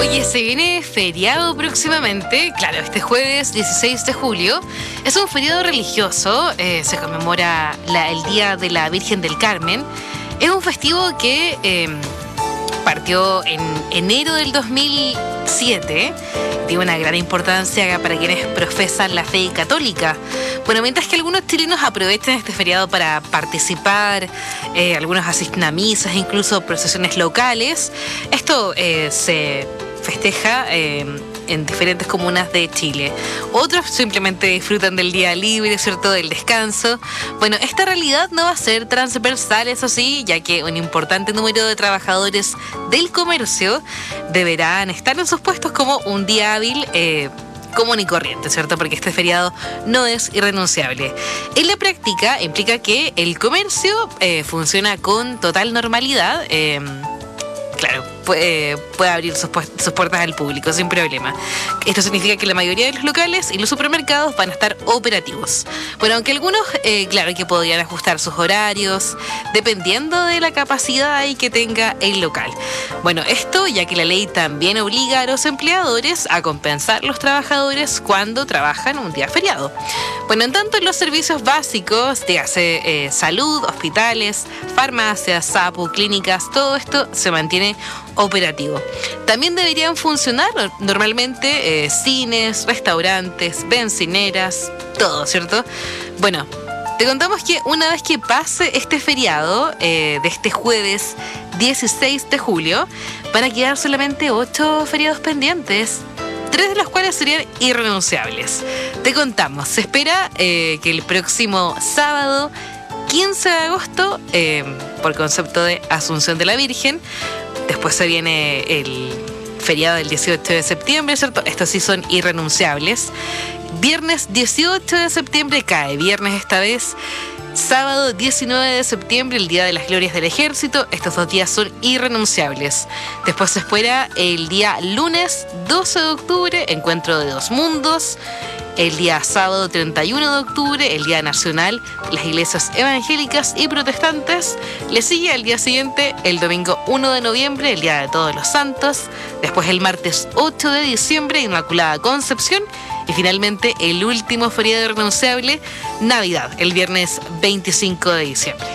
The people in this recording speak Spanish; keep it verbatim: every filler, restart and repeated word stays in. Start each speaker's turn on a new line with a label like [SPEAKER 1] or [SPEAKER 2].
[SPEAKER 1] Oye, se viene feriado próximamente, claro, este jueves dieciséis de julio. Es un feriado religioso, eh, se conmemora la- el Día de la Virgen del Carmen. Es un festivo que eh, partió en enero del dos mil siete. Tiene una gran importancia para quienes profesan la fe católica. Bueno, mientras que algunos chilenos aprovechan este feriado para participar, eh, algunos asisten a misas, incluso procesiones locales. Esto eh, se festeja eh, en diferentes comunas de Chile. Otros simplemente disfrutan del día libre, ¿cierto?, del descanso. Bueno, esta realidad no va a ser transversal, eso sí, ya que un importante número de trabajadores del comercio deberán estar en sus puestos como un día hábil eh, común y corriente, ¿cierto? Porque este feriado no es irrenunciable. En la práctica implica que el comercio eh, funciona con total normalidad. Eh, Claro, puede, puede abrir sus, pu- sus puertas al público sin problema. Esto significa que la mayoría de los locales y los supermercados van a estar operativos. Bueno, aunque algunos, eh, claro, que podrían ajustar sus horarios dependiendo de la capacidad ahí que tenga el local. Bueno, esto ya que la ley también obliga a los empleadores a compensar a los trabajadores cuando trabajan un día feriado. Bueno, en tanto, los servicios básicos, dígase eh, salud, hospitales, farmacias, SAPU, clínicas, todo esto se mantiene operativo. También deberían funcionar normalmente eh, cines, restaurantes, bencineras, todo, ¿cierto? Bueno, te contamos que una vez que pase este feriado eh, de este jueves dieciséis de julio, van a quedar solamente ocho feriados pendientes, tres de los cuales serían irrenunciables. Te contamos, se espera eh, que el próximo sábado quince de agosto, eh, por concepto de Asunción de la Virgen, después se viene el feriado del dieciocho de septiembre, ¿cierto? Estos sí son irrenunciables. Viernes dieciocho de septiembre, cae viernes esta vez. Sábado diecinueve de septiembre, el Día de las Glorias del Ejército. Estos dos días son irrenunciables. Después se espera el día lunes doce de octubre, Encuentro de Dos Mundos. El día sábado treinta y uno de octubre, el Día Nacional de las Iglesias Evangélicas y Protestantes. Le sigue el día siguiente, el domingo uno de noviembre, el Día de Todos los Santos. Después el martes ocho de diciembre, Inmaculada Concepción. Y finalmente el último feriado irrenunciable, Navidad, el viernes veinticinco de diciembre.